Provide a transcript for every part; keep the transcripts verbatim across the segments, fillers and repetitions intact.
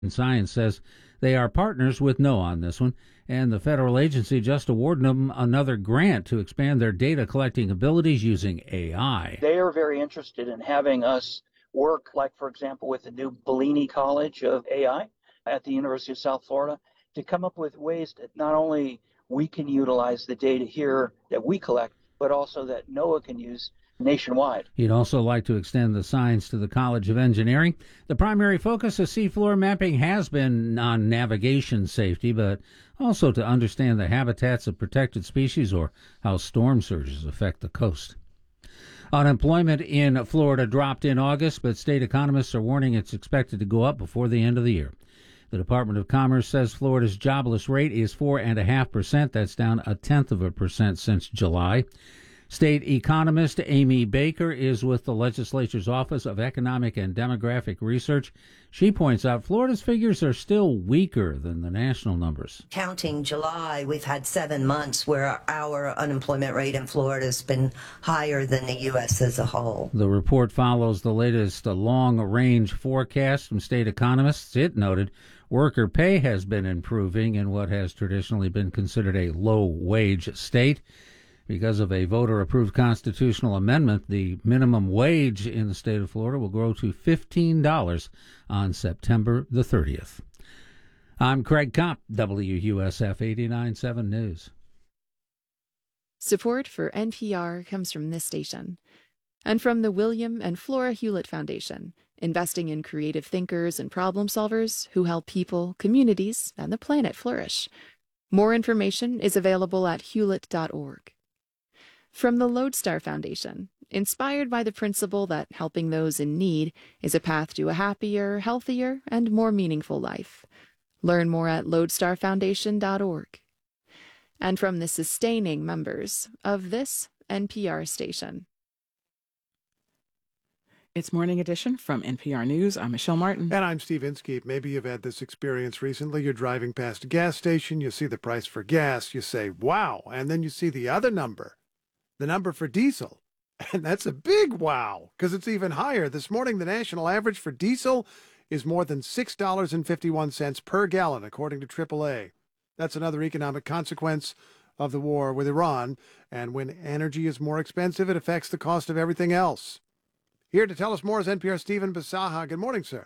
Science says they are partners with NOAA on this one, and the federal agency just awarded them another grant to expand their data collecting abilities using A I. They are very interested in having us work, like, for example, with the new Bellini College of A I at the University of South Florida, to come up with ways that not only we can utilize the data here that we collect, but also that NOAA can use nationwide. He'd also like to extend the science to the College of Engineering. The primary focus of seafloor mapping has been on navigation safety, but also to understand the habitats of protected species or how storm surges affect the coast. Unemployment in Florida dropped in August, but state economists are warning it's expected to go up before the end of the year. The Department of Commerce says Florida's jobless rate is four point five percent. That's down a tenth of a percent since July. State economist Amy Baker is with the legislature's Office of Economic and Demographic Research. She points out Florida's figures are still weaker than the national numbers. Counting July, we've had seven months where our unemployment rate in Florida has been higher than the U S as a whole. The report follows the latest long-range forecast from state economists. It noted worker pay has been improving in what has traditionally been considered a low-wage state. Because of a voter-approved constitutional amendment, the minimum wage in the state of Florida will grow to fifteen dollars on September the thirtieth. I'm Craig Kopp, W U S F eighty-nine point seven News. Support for N P R comes from this station and from the William and Flora Hewlett Foundation, investing in creative thinkers and problem solvers who help people, communities, and the planet flourish. More information is available at hewlett dot org. From the Lodestar Foundation, inspired by the principle that helping those in need is a path to a happier, healthier, and more meaningful life. Learn more at lodestar foundation dot org. And from the sustaining members of this N P R station. It's Morning Edition from N P R News. I'm Michelle Martin. And I'm Steve Inskeep. Maybe you've had this experience recently. You're driving past a gas station, you see the price for gas, you say, wow, and then you see the other number. The number for diesel. And that's a big wow, because it's even higher. This morning, the national average for diesel is more than six dollars and fifty-one cents per gallon, according to triple A. That's another economic consequence of the war with Iran. And when energy is more expensive, it affects the cost of everything else. Here to tell us more is N P R's Stephen Bisaha. Good morning, sir.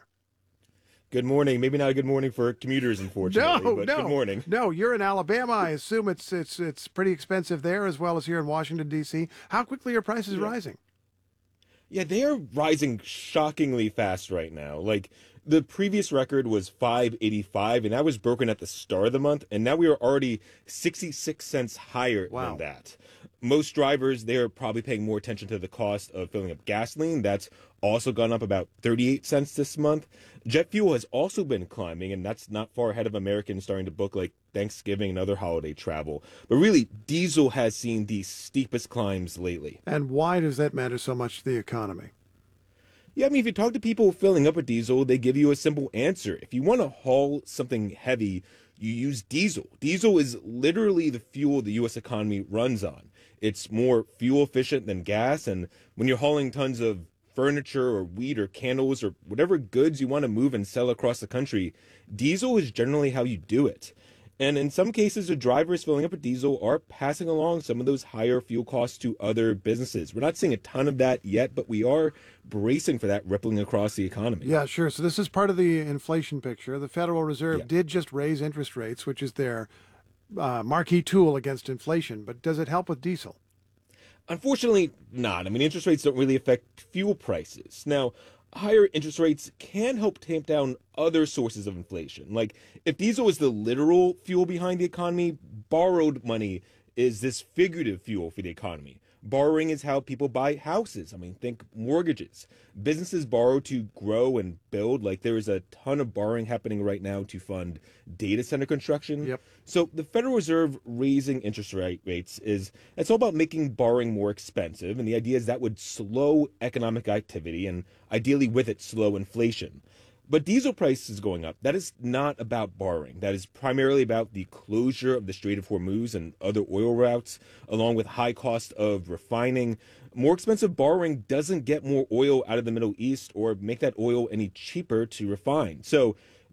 Good morning. Maybe not a good morning for commuters, unfortunately. No, but no, good morning. No, you're in Alabama. I assume it's it's it's pretty expensive there as well as here in Washington, D C. How quickly are prices yeah. rising? Yeah, they are rising shockingly fast right now. Like, the previous record was five eighty-five, and that was broken at the start of the month, and now we are already sixty-six cents higher wow. than that. Most drivers, they're probably paying more attention to the cost of filling up gasoline. That's also gone up about thirty-eight cents this month. Jet fuel has also been climbing, and that's not far ahead of Americans starting to book like Thanksgiving and other holiday travel. But really, diesel has seen the steepest climbs lately. And why does that matter so much to the economy? Yeah, I mean, if you talk to people filling up with diesel, they give you a simple answer. If you want to haul something heavy, you use diesel. Diesel is literally the fuel the U S economy runs on. It's more fuel efficient than gas, and when you're hauling tons of furniture or wheat or candles or whatever goods you want to move and sell across the country, diesel is generally how you do it. And in some cases, the drivers filling up with diesel are passing along some of those higher fuel costs to other businesses. We're not seeing a ton of that yet, but we are bracing for that rippling across the economy. Yeah, sure. So this is part of the inflation picture. The Federal Reserve yeah. did just raise interest rates, which is their uh, marquee tool against inflation. But does it help with diesel? Unfortunately, not. I mean, interest rates don't really affect fuel prices. Now, higher interest rates can help tamp down other sources of inflation. Like, if diesel is the literal fuel behind the economy, borrowed money is this figurative fuel for the economy. Borrowing is how people buy houses. I mean, think mortgages. Businesses borrow to grow and build. Like, there is a ton of borrowing happening right now to fund data center construction. Yep. So the Federal Reserve raising interest rate rates is, it's all about making borrowing more expensive. And the idea is that would slow economic activity and ideally with it slow inflation. But diesel prices going up, that is not about borrowing. That is primarily about the closure of the Strait of Hormuz and other oil routes, along with high cost of refining. More expensive borrowing doesn't get more oil out of the Middle East or make that oil any cheaper to refine. So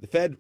The Fed